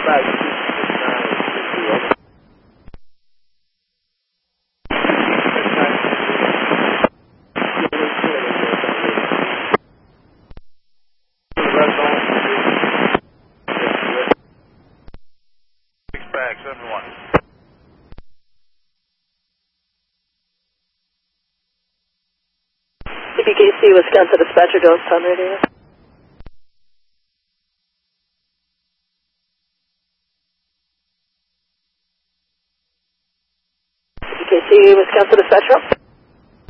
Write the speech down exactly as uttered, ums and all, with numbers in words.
C B K C, Wisconsin dispatcher, Jonestown radio. C B K C, Wisconsin dispatcher.